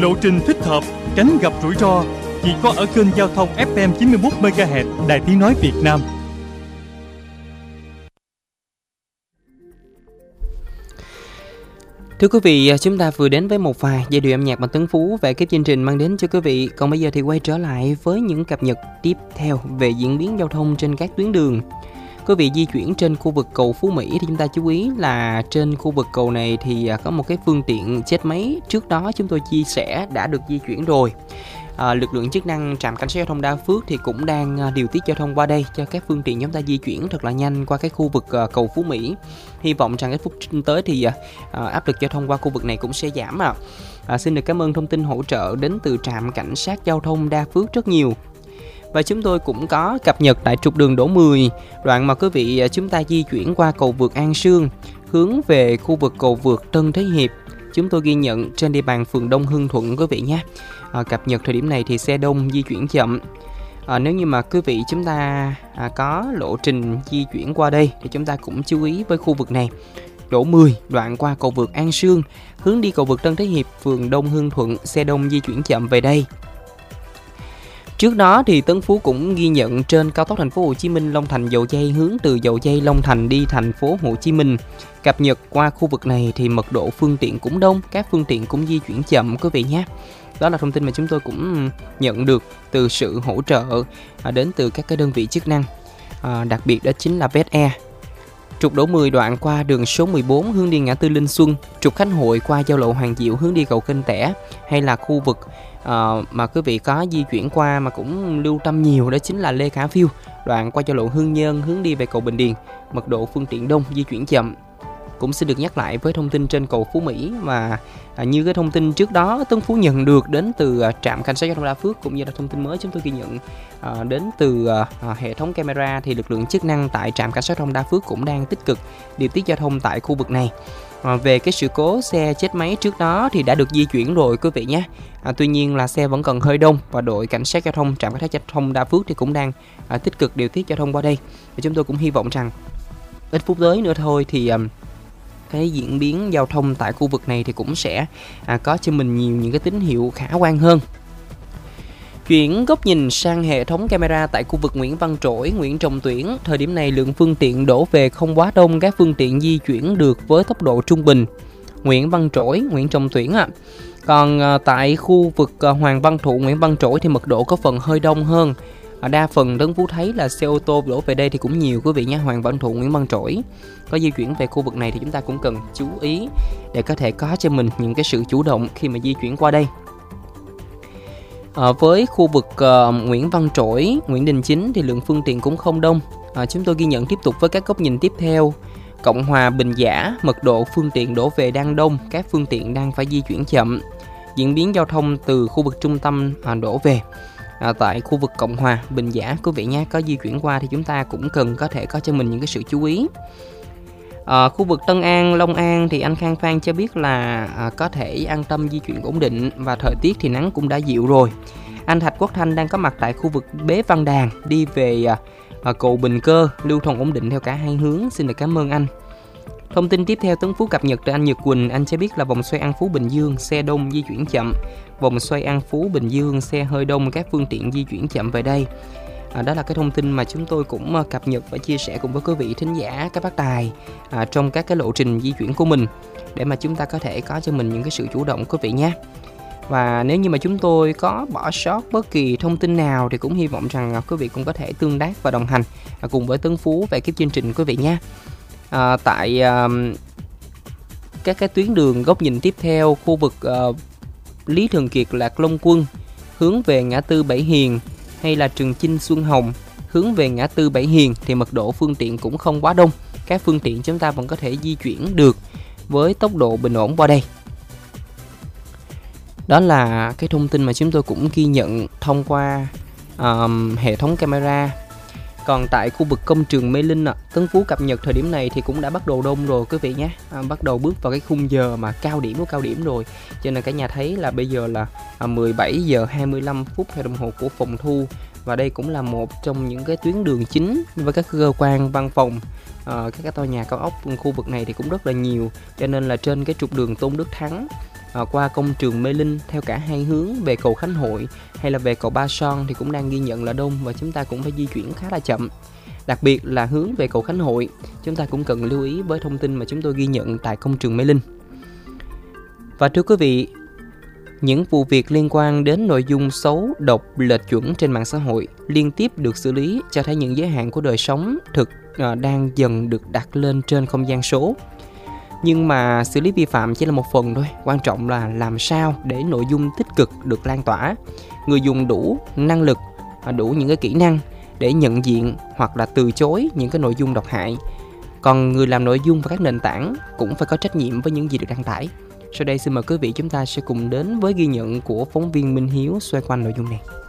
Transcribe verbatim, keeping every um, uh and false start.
lộ trình thích hợp, tránh gặp rủi ro. Chỉ có ở kênh giao thông ép em chín mươi mốt mê ga héc Đài Tiếng nói Việt Nam. Thưa quý vị, chúng ta vừa đến với một vài giai điệu âm nhạc mà Tấn Phú về cái chương trình mang đến cho quý vị. Còn bây giờ thì quay trở lại với những cập nhật tiếp theo về diễn biến giao thông trên các tuyến đường. Quý vị di chuyển trên khu vực cầu Phú Mỹ thì chúng ta chú ý là trên khu vực cầu này thì có một cái phương tiện chết máy trước đó chúng tôi chia sẻ đã được di chuyển rồi. À, lực lượng chức năng trạm cảnh sát giao thông Đa Phước thì cũng đang điều tiết giao thông qua đây cho các phương tiện chúng ta di chuyển thật là nhanh qua cái khu vực uh, cầu Phú Mỹ. Hy vọng rằng cái phút tới thì uh, áp lực giao thông qua khu vực này cũng sẽ giảm ạ. À. À, xin được cảm ơn thông tin hỗ trợ đến từ trạm cảnh sát giao thông Đa Phước rất nhiều. Và chúng tôi cũng có cập nhật tại trục đường Đỗ mười, đoạn mà quý vị chúng ta di chuyển qua cầu vượt An Sương hướng về khu vực cầu vượt Tân Thế Hiệp. Chúng tôi ghi nhận trên địa bàn phường Đông Hưng Thuận quý vị nhé. À, cập nhật thời điểm này thì xe đông di chuyển chậm. À, nếu như mà quý vị chúng ta à, có lộ trình di chuyển qua đây thì chúng ta cũng chú ý với khu vực này. Đỗ mười, đoạn qua cầu vượt An Sương, hướng đi cầu vượt Tân Thế Hiệp, phường Đông Hưng Thuận, xe đông di chuyển chậm về đây. Trước đó thì Tấn Phú cũng ghi nhận trên cao tốc thành phố Hồ Chí Minh Long Thành Dầu Giây hướng từ Dầu Giây Long Thành đi thành phố Hồ Chí Minh. Cập nhật qua khu vực này thì mật độ phương tiện cũng đông, các phương tiện cũng di chuyển chậm quý vị nhé. Đó là thông tin mà chúng tôi cũng nhận được từ sự hỗ trợ đến từ các cái đơn vị chức năng. À, đặc biệt đó chính là vét e. Trục Đỗ mười đoạn qua đường số mười bốn hướng đi ngã tư Linh Xuân, trục Khánh Hội qua giao lộ Hoàng Diệu hướng đi cầu Kênh Tẻ, hay là khu vực uh, mà quý vị có di chuyển qua mà cũng lưu tâm nhiều đó chính là Lê Khả Phiêu, đoạn qua giao lộ Hương Nhơn hướng đi về cầu Bình Điền, mật độ phương tiện đông, di chuyển chậm. Cũng xin được nhắc lại với thông tin trên cầu Phú Mỹ và à, như cái thông tin trước đó Tấn Phú nhận được đến từ à, trạm cảnh sát giao thông Đa Phước, cũng như là thông tin mới chúng tôi ghi nhận à, đến từ à, hệ thống camera, thì lực lượng chức năng tại trạm cảnh sát giao thông Đa Phước cũng đang tích cực điều tiết giao thông tại khu vực này. À, về cái sự cố xe chết máy trước đó thì đã được di chuyển rồi quý vị nhé. À, tuy nhiên là xe vẫn còn hơi đông và đội cảnh sát giao thông trạm cảnh sát giao thông Đa Phước thì cũng đang à, tích cực điều tiết giao thông qua đây. Và chúng tôi cũng hy vọng rằng ít phút tới nữa thôi thì à, cái diễn biến giao thông tại khu vực này thì cũng sẽ à, có cho mình nhiều những cái tín hiệu khả quan hơn. Chuyển góc nhìn sang hệ thống camera tại khu vực Nguyễn Văn Trỗi, Nguyễn Trọng Tuyển. Thời điểm này lượng phương tiện đổ về không quá đông, các phương tiện di chuyển được với tốc độ trung bình. Nguyễn Văn Trỗi, Nguyễn Trọng Tuyển ạ. À. Còn à, tại khu vực à, Hoàng Văn Thụ, Nguyễn Văn Trỗi thì mật độ có phần hơi đông hơn. À, đa phần Tấn Phú thấy là xe ô tô đổ về đây thì cũng nhiều quý vị nhé. Hoàng Văn Thụ, Nguyễn Văn Trỗi có di chuyển về khu vực này thì chúng ta cũng cần chú ý để có thể có cho mình những cái sự chủ động khi mà di chuyển qua đây. À, với khu vực uh, Nguyễn Văn Trỗi, Nguyễn Đình Chính thì lượng phương tiện cũng không đông. À, chúng tôi ghi nhận tiếp tục với các góc nhìn tiếp theo. Cộng Hòa, Bình Giả, mật độ phương tiện đổ về đang đông, các phương tiện đang phải di chuyển chậm. Diễn biến giao thông từ khu vực trung tâm à, đổ về à, tại khu vực Cộng Hòa, Bình Giả quý vị nhé, có di chuyển qua thì chúng ta cũng cần có thể có cho mình những cái sự chú ý. À, khu vực Tân An, Long An thì anh Khang Phan cho biết là à, có thể an tâm di chuyển ổn định và thời tiết thì nắng cũng đã dịu rồi. Anh Thạch Quốc Thanh đang có mặt tại khu vực Bế Văn Đàn đi về à, à, cầu Bình Cơ, lưu thông ổn định theo cả hai hướng. Xin được cảm ơn anh. Thông tin tiếp theo Tấn Phú cập nhật từ anh Nhật Quỳnh, anh cho biết là vòng xoay An Phú Bình Dương xe đông di chuyển chậm. Vòng xoay An Phú Bình Dương xe hơi đông, các phương tiện di chuyển chậm về đây. À, đó là cái thông tin mà chúng tôi cũng cập nhật và chia sẻ cùng với quý vị thính giả, các bác tài à, trong các cái lộ trình di chuyển của mình để mà chúng ta có thể có cho mình những cái sự chủ động quý vị nhé. Và nếu như mà chúng tôi có bỏ sót bất kỳ thông tin nào thì cũng hy vọng rằng quý vị cũng có thể tương tác và đồng hành à, cùng với Tấn Phú về cái chương trình quý vị nhé. À, tại à, các cái tuyến đường góc nhìn tiếp theo, khu vực à, Lý Thường Kiệt, Lạc Long Quân hướng về ngã tư Bảy Hiền, hay là Trường Chinh, Xuân Hồng hướng về ngã tư Bảy Hiền thì mật độ phương tiện cũng không quá đông, các phương tiện chúng ta vẫn có thể di chuyển được với tốc độ bình ổn qua đây. Đó là cái thông tin mà chúng tôi cũng ghi nhận thông qua um, hệ thống camera. Còn tại khu vực công trường Mê Linh, à, Tấn Phú cập nhật thời điểm này thì cũng đã bắt đầu đông rồi quý vị nhé. À, bắt đầu bước vào cái khung giờ mà cao điểm của cao điểm rồi. Cho nên cả nhà thấy là bây giờ là à, mười bảy giờ hai mươi lăm phút theo đồng hồ của phòng thu. Và đây cũng là một trong những cái tuyến đường chính với các cơ quan văn phòng, à, các cái tòa nhà cao ốc khu vực này thì cũng rất là nhiều. Cho nên là trên cái trục đường Tôn Đức Thắng à, qua công trường Mê Linh theo cả hai hướng về cầu Khánh Hội hay là về cầu Ba Son thì cũng đang ghi nhận là đông, và chúng ta cũng phải di chuyển khá là chậm. Đặc biệt là hướng về cầu Khánh Hội, chúng ta cũng cần lưu ý với thông tin mà chúng tôi ghi nhận tại công trường Mê Linh. Và thưa quý vị, những vụ việc liên quan đến nội dung xấu, độc, lệch chuẩn trên mạng xã hội liên tiếp được xử lý, cho thấy những giới hạn của đời sống thực à, đang dần được đặt lên trên không gian số. Nhưng mà xử lý vi phạm chỉ là một phần thôi, quan trọng là làm sao để nội dung tích cực được lan tỏa, người dùng đủ năng lực, đủ những cái kỹ năng để nhận diện hoặc là từ chối những cái nội dung độc hại. Còn người làm nội dung và các nền tảng cũng phải có trách nhiệm với những gì được đăng tải. Sau đây xin mời quý vị chúng ta sẽ cùng đến với ghi nhận của phóng viên Minh Hiếu xoay quanh nội dung này.